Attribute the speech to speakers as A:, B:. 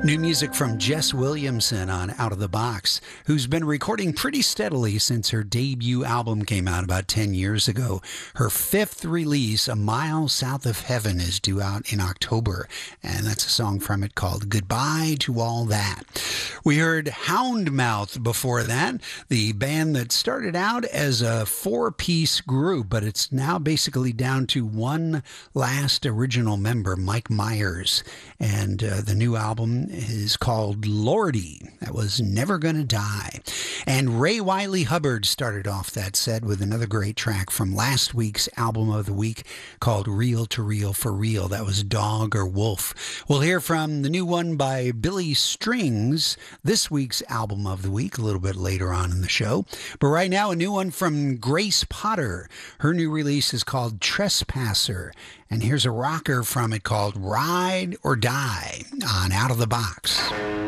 A: New music from Jess Williamson on Out of the Box, who's been recording pretty steadily since her debut album came out about 10 years ago. Her fifth release, A Mile South of Heaven, is due out in October, and that's a song from it called Goodbye to All That. We heard Houndmouth before that, the band that started out as a four-piece group, but it's now basically down to one last original member, Mike Myers, and the new album is called Lordy. That was Never Gonna Die. And Ray Wiley Hubbard started off that set with another great track from last week's album of the week called Real to Real for Real. That was Dog or Wolf. We'll hear from the new one by Billy Strings, this week's album of the week, a little bit later on in the show. But right now, a new one from Grace Potter. Her new release is called Trespasser. And here's a rocker from it called Ride or Die on Out of the Box.